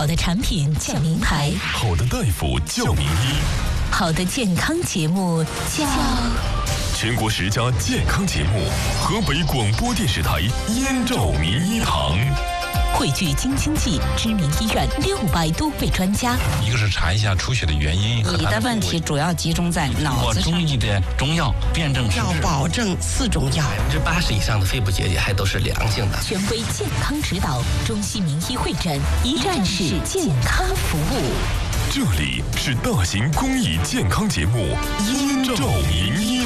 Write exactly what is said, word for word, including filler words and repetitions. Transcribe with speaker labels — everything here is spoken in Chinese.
Speaker 1: 好的产品叫名牌，
Speaker 2: 好的大夫叫名医，
Speaker 1: 好的健康节目叫
Speaker 2: 全国十佳健康节目，河北广播电视台燕赵名医堂。
Speaker 1: 汇聚京津冀知名医院六百多位专家，
Speaker 3: 一个是查一下出血的原因和
Speaker 4: 你的问题主要集中在脑子上。
Speaker 3: 中医的中药辨证施治，
Speaker 4: 要保证四种药，
Speaker 5: 百分之八十以上的肺部结节还都是良性的。
Speaker 1: 权威健康指导，中西名医会诊，一站式健康服务。
Speaker 2: 这里是大型公益健康节目《燕赵名医